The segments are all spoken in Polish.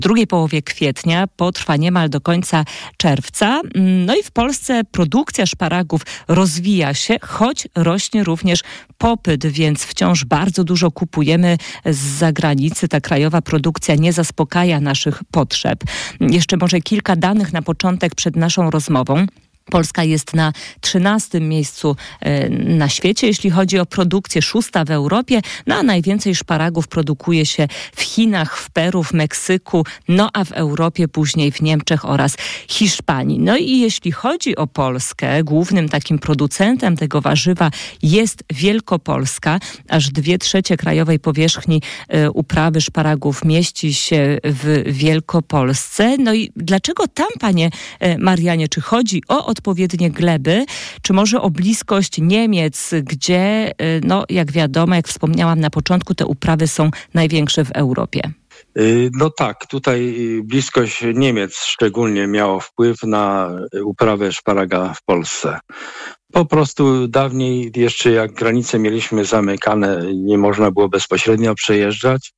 drugiej połowie kwietnia, potrwa niemal do końca czerwca. No i w Polsce produkcja szparagów rozwija się, choć rośnie również popyt, więc wciąż bardzo dużo kupujemy z zagranicy. Ta krajowa produkcja nie zaspokaja naszych potrzeb. Jeszcze może kilka danych na początek przed naszą rozmową. Polska jest na 13. miejscu na świecie, jeśli chodzi o produkcję, 6. w Europie, no a najwięcej szparagów produkuje się w Chinach, w Peru, w Meksyku, no a w Europie później w Niemczech oraz Hiszpanii. No i jeśli chodzi o Polskę, głównym takim producentem tego warzywa jest Wielkopolska. Aż 2/3 krajowej powierzchni uprawy szparagów mieści się w Wielkopolsce. No i dlaczego tam, panie Marianie, czy chodzi o odpowiednie gleby, czy może o bliskość Niemiec, gdzie, no jak wiadomo, jak wspomniałam na początku, te uprawy są największe w Europie? No tak, tutaj bliskość Niemiec szczególnie miało wpływ na uprawę szparaga w Polsce. Po prostu dawniej jeszcze jak granice mieliśmy zamykane, nie można było bezpośrednio przejeżdżać.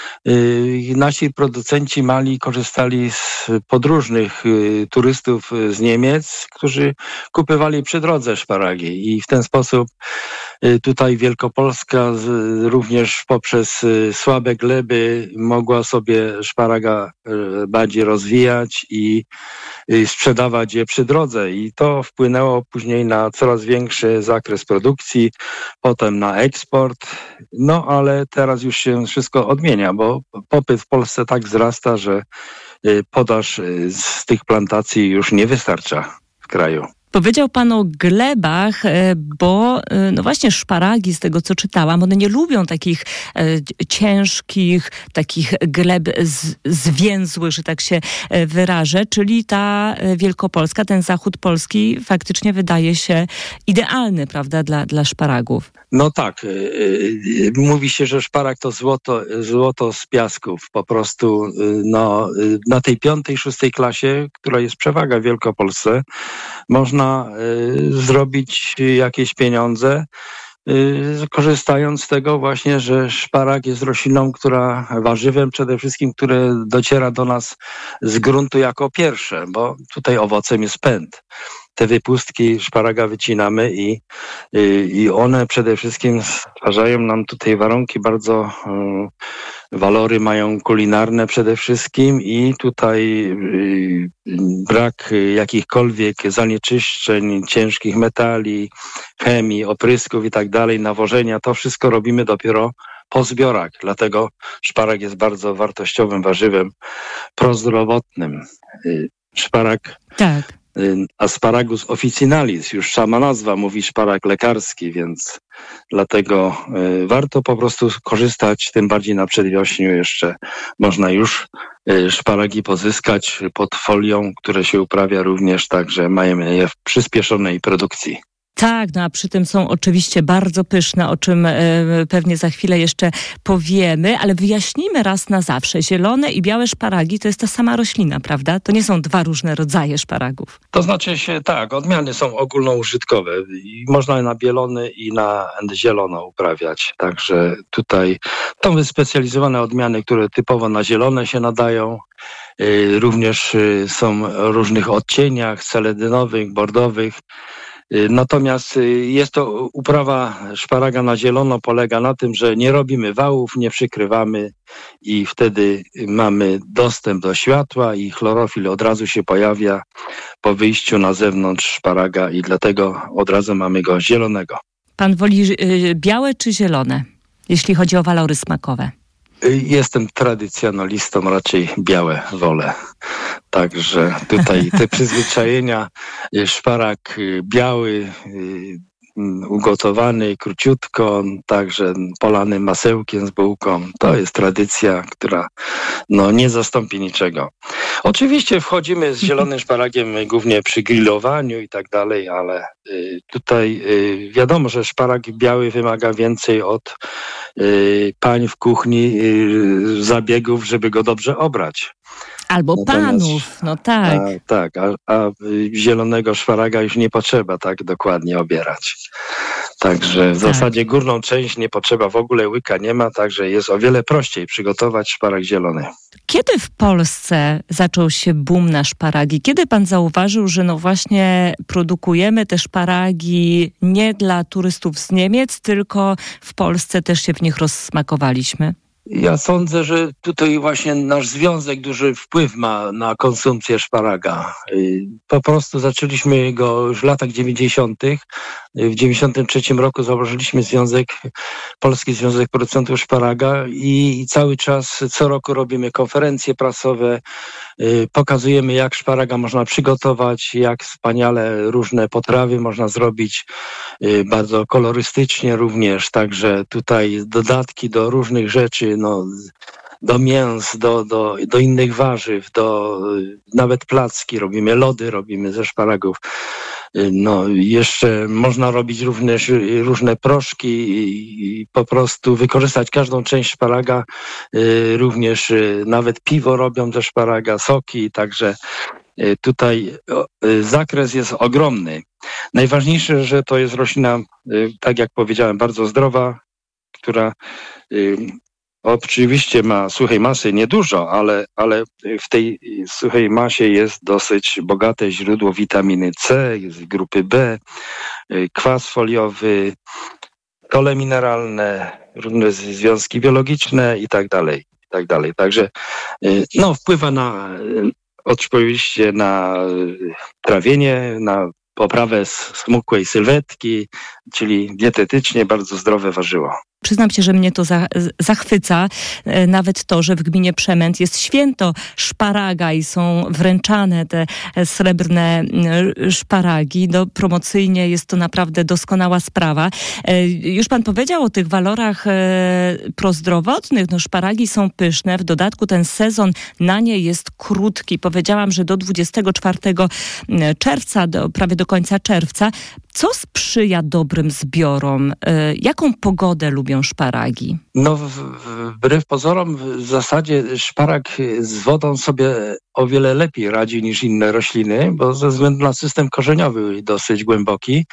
Nasi producenci mali korzystali z podróżnych turystów z Niemiec, którzy kupywali przy drodze szparagi i w ten sposób tutaj Wielkopolska również poprzez słabe gleby mogła sobie szparaga bardziej rozwijać i sprzedawać je przy drodze i to wpłynęło później na coraz większy zakres produkcji, potem na eksport, no ale teraz już się wszystko odmienia, bo popyt w Polsce tak wzrasta, że podaż z tych plantacji już nie wystarcza w kraju. Powiedział pan o glebach, bo no właśnie szparagi, z tego co czytałam, one nie lubią takich ciężkich, takich gleb zwięzłych, że tak się wyrażę, czyli ta Wielkopolska, ten zachód Polski faktycznie wydaje się idealny, prawda, dla szparagów. No tak, mówi się, że szparag to złoto z piasków. Po prostu no, na tej 5., 6. klasie, która jest przewaga w Wielkopolsce, można zrobić jakieś pieniądze, korzystając z tego właśnie, że szparag jest rośliną, warzywem przede wszystkim, które dociera do nas z gruntu jako pierwsze, bo tutaj owocem jest pęd. Te wypustki szparaga wycinamy i one przede wszystkim stwarzają nam tutaj warunki bardzo, walory mają kulinarne przede wszystkim i tutaj brak jakichkolwiek zanieczyszczeń, ciężkich metali, chemii, oprysków i tak dalej, nawożenia, to wszystko robimy dopiero po zbiorach. Dlatego szparag jest bardzo wartościowym warzywem prozdrowotnym. Szparag... Tak. Asparagus officinalis, już sama nazwa mówi szparag lekarski, więc dlatego warto po prostu korzystać, tym bardziej na przedwiośniu jeszcze można już szparagi pozyskać pod folią, które się uprawia również, także mamy je w przyspieszonej produkcji. Tak, no a przy tym są oczywiście bardzo pyszne, o czym pewnie za chwilę jeszcze powiemy, ale wyjaśnijmy raz na zawsze. Zielone i białe szparagi to jest ta sama roślina, prawda? To nie są dwa różne rodzaje szparagów. To znaczy się tak, odmiany są ogólnoużytkowe i można na bielony i na zielono uprawiać. Także tutaj są wyspecjalizowane odmiany, które typowo na zielone się nadają. Również są w różnych odcieniach seledynowych, bordowych. Natomiast jest to uprawa szparaga na zielono, polega na tym, że nie robimy wałów, nie przykrywamy i wtedy mamy dostęp do światła i chlorofil od razu się pojawia po wyjściu na zewnątrz szparaga i dlatego od razu mamy go zielonego. Pan woli białe czy zielone, jeśli chodzi o walory smakowe? Jestem tradycjonalistą, raczej białe wolę. Także tutaj te przyzwyczajenia, szparag biały, ugotowany króciutko, także polany masełkiem z bułką. To jest tradycja, która nie zastąpi niczego. Oczywiście wchodzimy z zielonym szparagiem głównie przy grillowaniu i tak dalej, ale tutaj wiadomo, że szparag biały wymaga więcej od pań w kuchni, zabiegów, żeby go dobrze obrać. Albo panów, no tak. A zielonego szparaga już nie potrzeba tak dokładnie obierać. Także w zasadzie górną część nie potrzeba w ogóle, łyka nie ma, także jest o wiele prościej przygotować szparag zielony. Kiedy w Polsce zaczął się boom na szparagi? Kiedy pan zauważył, że no właśnie produkujemy te szparagi nie dla turystów z Niemiec, tylko w Polsce też się w nich rozsmakowaliśmy? Ja sądzę, że tutaj właśnie nasz związek duży wpływ ma na konsumpcję szparaga. Po prostu zaczęliśmy go już w latach 90. W 93 roku założyliśmy Polski Związek Producentów Szparaga i cały czas co roku robimy konferencje prasowe, pokazujemy jak szparaga można przygotować, jak wspaniale różne potrawy można zrobić, bardzo kolorystycznie również, także tutaj dodatki do różnych rzeczy, do mięs, do innych warzyw, nawet placki robimy, lody robimy ze szparagów. Jeszcze można robić również różne proszki i po prostu wykorzystać każdą część szparaga, również nawet piwo robią ze szparaga, soki, także tutaj zakres jest ogromny. Najważniejsze, że to jest roślina, tak jak powiedziałem, bardzo zdrowa, która oczywiście ma suchej masy niedużo, ale w tej suchej masie jest dosyć bogate źródło witaminy C, jest grupy B, kwas foliowy, sole mineralne, różne związki biologiczne i tak dalej. Także wpływa oczywiście na trawienie, na poprawę smukłej sylwetki, czyli dietetycznie bardzo zdrowe warzywo. Przyznam się, że mnie to zachwyca. Nawet to, że w gminie Przemęt jest święto szparaga i są wręczane te srebrne szparagi. Promocyjnie jest to naprawdę doskonała sprawa. Już pan powiedział o tych walorach prozdrowotnych. Szparagi są pyszne. W dodatku ten sezon na nie jest krótki. Powiedziałam, że do 24 czerwca, prawie do końca czerwca. Co sprzyja dobrym zbiorom? Jaką pogodę lubią szparagi? Wbrew pozorom w zasadzie szparag z wodą sobie o wiele lepiej radzi niż inne rośliny, bo ze względu na system korzeniowy dosyć głęboki.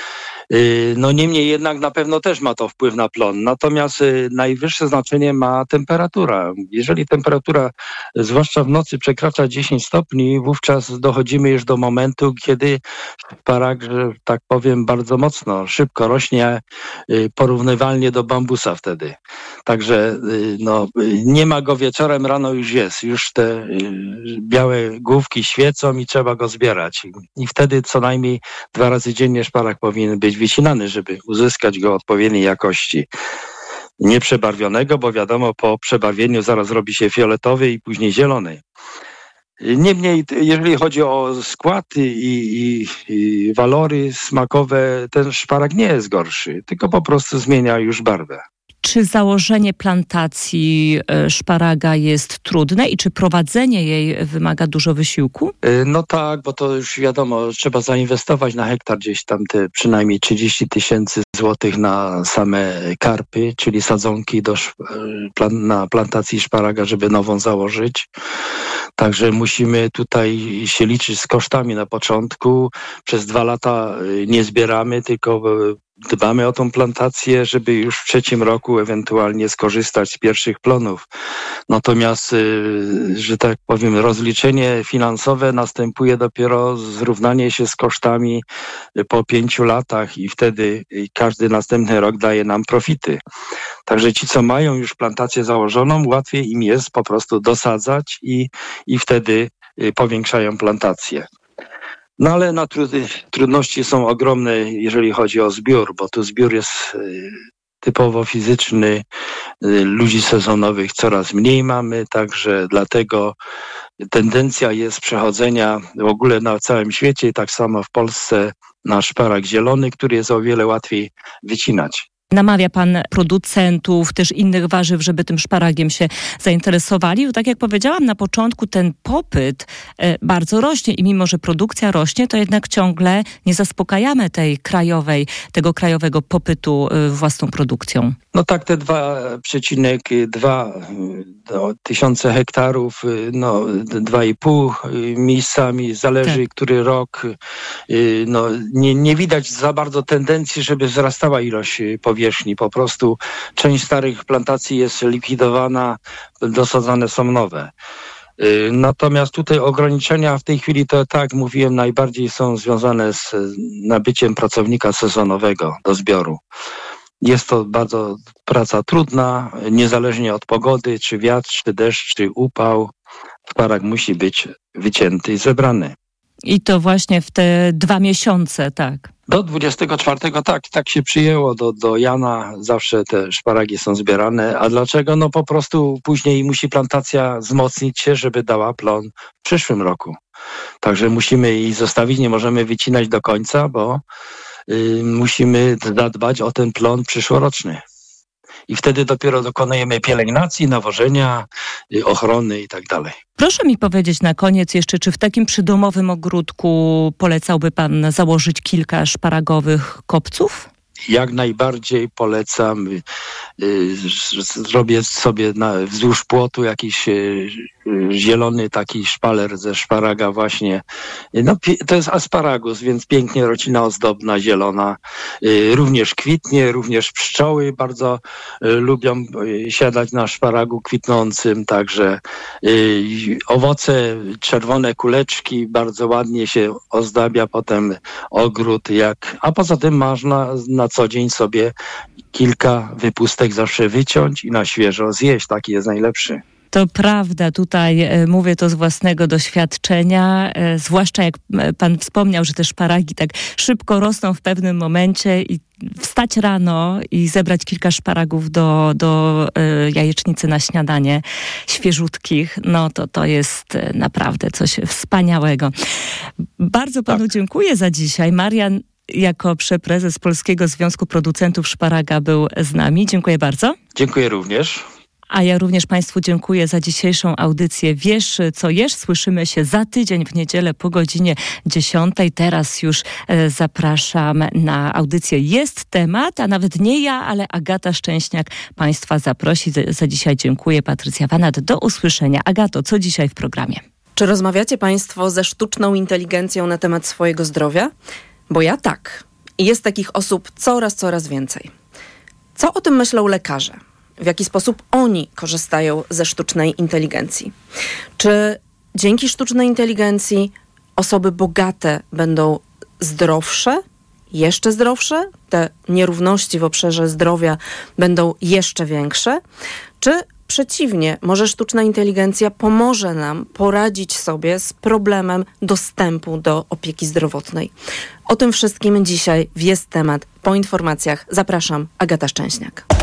Niemniej jednak na pewno też ma to wpływ na plon. Natomiast najwyższe znaczenie ma temperatura. Jeżeli temperatura, zwłaszcza w nocy, przekracza 10 stopni, wówczas dochodzimy już do momentu, kiedy szparag, że tak powiem, bardzo mocno, szybko rośnie, porównywalnie do bambusa wtedy. Także nie ma go wieczorem, rano już jest. Już te białe główki świecą i trzeba go zbierać. I wtedy co najmniej 2 razy dziennie szparag powinien być wycinany, żeby uzyskać go odpowiedniej jakości. Nie przebarwionego, bo wiadomo, po przebarwieniu zaraz robi się fioletowy i później zielony. Niemniej, jeżeli chodzi o skład i walory smakowe, ten szparag nie jest gorszy, tylko po prostu zmienia już barwę. Czy założenie plantacji szparaga jest trudne i czy prowadzenie jej wymaga dużo wysiłku? Tak, bo to już wiadomo, trzeba zainwestować na hektar gdzieś tam te przynajmniej 30 000 złotych na same karpy, czyli sadzonki na plantacji szparaga, żeby nową założyć. Także musimy tutaj się liczyć z kosztami na początku. Przez 2 lata nie zbieramy, tylko dbamy o tą plantację, żeby już w 3. roku ewentualnie skorzystać z pierwszych plonów. Natomiast, że tak powiem, rozliczenie finansowe następuje dopiero zrównanie się z kosztami po 5 latach i wtedy każdy następny rok daje nam profity. Także ci, co mają już plantację założoną, łatwiej im jest po prostu dosadzać i wtedy powiększają plantację. Ale trudności są ogromne, jeżeli chodzi o zbiór, bo tu zbiór jest typowo fizyczny, ludzi sezonowych coraz mniej mamy, także dlatego tendencja jest przechodzenia w ogóle na całym świecie i tak samo w Polsce na szparag zielony, który jest o wiele łatwiej wycinać. Namawia pan producentów, też innych warzyw, żeby tym szparagiem się zainteresowali. Bo tak jak powiedziałam na początku, ten popyt bardzo rośnie i mimo, że produkcja rośnie, to jednak ciągle nie zaspokajamy tego krajowego popytu własną produkcją. No tak, te 2,2 tysiące hektarów, 2,5 miejscami, zależy który rok. Nie widać za bardzo tendencji, żeby wzrastała ilość powierzchni. Po prostu część starych plantacji jest likwidowana, dosadzane są nowe. Natomiast tutaj ograniczenia w tej chwili, to tak mówiłem, najbardziej są związane z nabyciem pracownika sezonowego do zbioru. Jest to bardzo praca trudna, niezależnie od pogody, czy wiatr, czy deszcz, czy upał. Szparag musi być wycięty i zebrany. I to właśnie w te 2 miesiące, tak? Do 24, tak się przyjęło. Do Jana zawsze te szparagi są zbierane. A dlaczego? No po prostu później musi plantacja wzmocnić się, żeby dała plon w przyszłym roku. Także musimy jej zostawić, nie możemy wycinać do końca, bo musimy zadbać o ten plon przyszłoroczny. I wtedy dopiero dokonujemy pielęgnacji, nawożenia, ochrony i tak dalej. Proszę mi powiedzieć na koniec jeszcze, czy w takim przydomowym ogródku polecałby pan założyć kilka szparagowych kopców? Jak najbardziej polecam. Zrobię sobie wzdłuż płotu jakiś zielony taki szpaler ze szparaga właśnie. To jest asparagus, więc pięknie roślina ozdobna, zielona. Również kwitnie, również pszczoły bardzo lubią siadać na szparagu kwitnącym, także owoce, czerwone kuleczki, bardzo ładnie się ozdabia potem ogród. A poza tym można na co dzień sobie kilka wypustek zawsze wyciąć i na świeżo zjeść. Taki jest najlepszy. To prawda, tutaj mówię to z własnego doświadczenia, zwłaszcza jak pan wspomniał, że te szparagi tak szybko rosną w pewnym momencie i wstać rano i zebrać kilka szparagów do jajecznicy na śniadanie, świeżutkich, to jest naprawdę coś wspaniałego. Bardzo panu dziękuję za dzisiaj. Marian jako przeprezes Polskiego Związku Producentów Szparaga był z nami. Dziękuję bardzo. Dziękuję również. A ja również państwu dziękuję za dzisiejszą audycję Wiesz co jesz. Słyszymy się za tydzień w niedzielę po godzinie 10. Teraz już zapraszam na audycję Jest Temat, a nawet nie ja, ale Agata Szczęśniak państwa zaprosi. Za dzisiaj dziękuję. Patrycja Wanat. Do usłyszenia. Agato, co dzisiaj w programie? Czy rozmawiacie państwo ze sztuczną inteligencją na temat swojego zdrowia? Bo ja tak. I jest takich osób coraz więcej. Co o tym myślą lekarze? W jaki sposób oni korzystają ze sztucznej inteligencji? Czy dzięki sztucznej inteligencji osoby bogate będą zdrowsze, jeszcze zdrowsze? Te nierówności w obszarze zdrowia będą jeszcze większe? Czy przeciwnie, może sztuczna inteligencja pomoże nam poradzić sobie z problemem dostępu do opieki zdrowotnej? O tym wszystkim dzisiaj Jest Temat. Po informacjach zapraszam, Agata Szczęśniak.